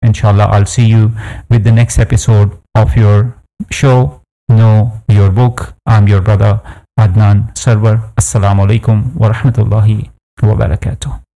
Inshallah, I'll see you with the next episode of your show, Know Your Book. I'm your brother Adnan Sarwar. Assalamu alaikum wa rahmatullahi wa barakatuh.